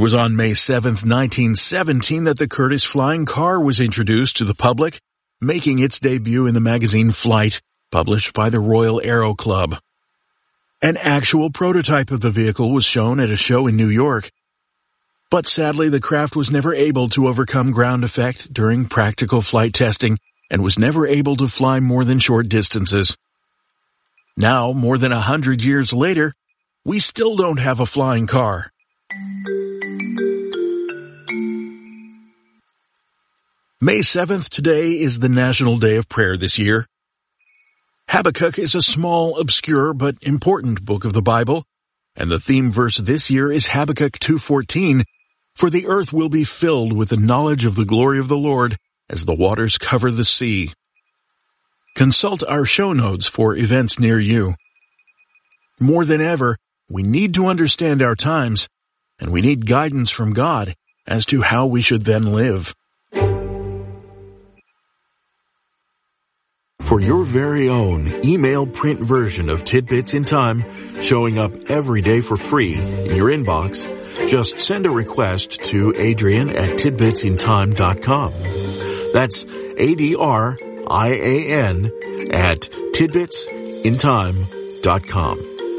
was on May 7, 1917 that the Curtiss flying car was introduced to the public, making its debut in the magazine Flight, published by the Royal Aero Club. An actual prototype of the vehicle was shown at a show in New York, but sadly the craft was never able to overcome ground effect during practical flight testing and was never able to fly more than short distances. Now, more than 100 years later, we still don't have a flying car. May 7th today is the National Day of Prayer this year. Habakkuk is a small, obscure, but important book of the Bible, and the theme verse this year is Habakkuk 2:14, "For the earth will be filled with the knowledge of the glory of the Lord as the waters cover the sea." Consult our show notes for events near you. More than ever, we need to understand our times, and we need guidance from God as to how we should then live. For your very own email print version of Tidbits in Time, showing up every day for free in your inbox, just send a request to Adrian@tidbitsintime.com. That's ADRIAN at tidbitsintime.com.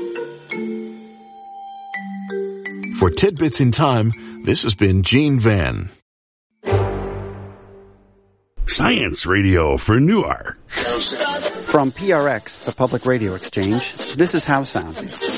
For Tidbits in Time, this has been Gene Van. Science Radio for Newark. From PRX, the Public Radio Exchange, this is How Sound.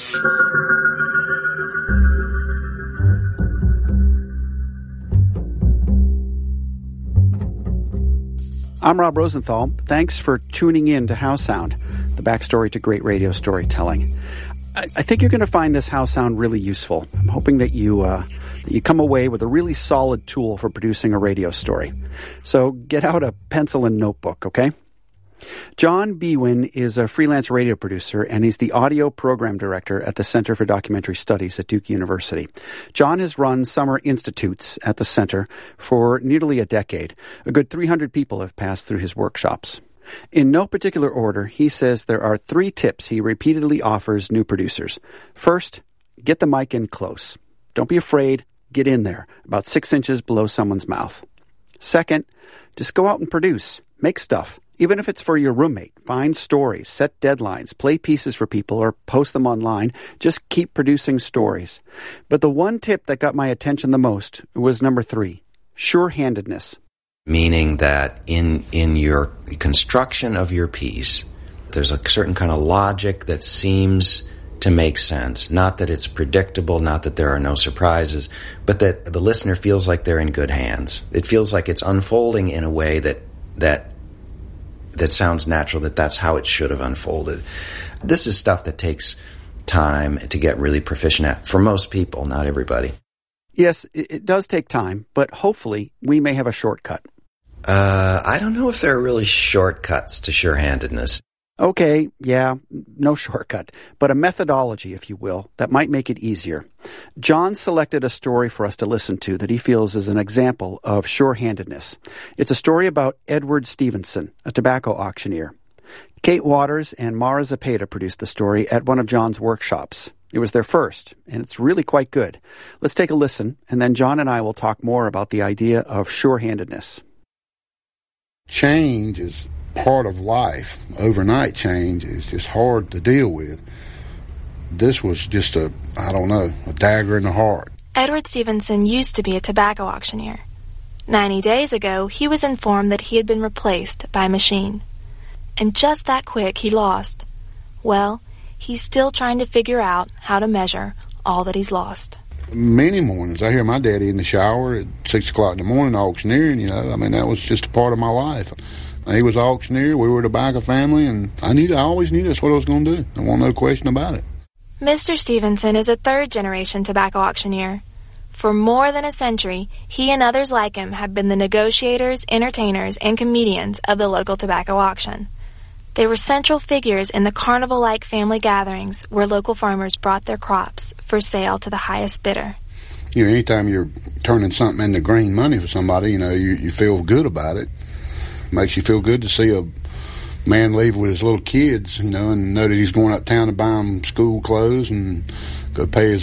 I'm Rob Rosenthal. Thanks for tuning in to How Sound, the backstory to great radio storytelling. I think you're going to find this How Sound really useful. I'm hoping that you come away with a really solid tool for producing a radio story. So get out a pencil and notebook, okay? John Biewen is a freelance radio producer, and he's the audio program director at the Center for Documentary Studies at Duke University. John has run summer institutes at the center for nearly a decade. A good 300 people have passed through his workshops. In no particular order, he says there are 3 tips he repeatedly offers new producers. First, get the mic in close. Don't be afraid. Get in there, about 6 inches below someone's mouth. Second, just go out and produce. Make stuff. Even if it's for your roommate, find stories, set deadlines, play pieces for people, or post them online. Just keep producing stories. But the one tip that got my attention the most was number 3, sure-handedness. Meaning that in your construction of your piece, there's a certain kind of logic that seems to make sense. Not that it's predictable, not that there are no surprises, but that the listener feels like they're in good hands. It feels like it's unfolding in a way that sounds natural, that's how it should have unfolded. This is stuff that takes time to get really proficient at, for most people, not everybody. Yes, it does take time, but hopefully we may have a shortcut. I don't know if there are really shortcuts to sure-handedness. Okay, yeah, no shortcut, but a methodology, if you will, that might make it easier. John selected a story for us to listen to that he feels is an example of sure-handedness. It's a story about Edward Stevenson, a tobacco auctioneer. Kate Waters and Mara Zapata produced the story at one of John's workshops. It was their first, and it's really quite good. Let's take a listen, and then John and I will talk more about the idea of sure-handedness. Change is part of life. Overnight change is just hard to deal with. This was just a dagger in the heart. Edward Stevenson used to be a tobacco auctioneer. 90 days ago, he was informed that he had been replaced by a machine. And just that quick, he lost. Well, he's still trying to figure out how to measure all that he's lost. Many mornings, I hear my daddy in the shower at 6 o'clock in the morning auctioneering, that was just a part of my life. He was an auctioneer, we were a tobacco family, and I always knew that's what I was going to do. There wasn't no question about it. Mr. Stevenson is a third-generation tobacco auctioneer. For more than a century, he and others like him have been the negotiators, entertainers, and comedians of the local tobacco auction. They were central figures in the carnival-like family gatherings where local farmers brought their crops for sale to the highest bidder. Anytime you're turning something into green money for somebody, you feel good about it. Makes you feel good to see a man leave with his little kids, and know that he's going uptown to buy them school clothes and go pay his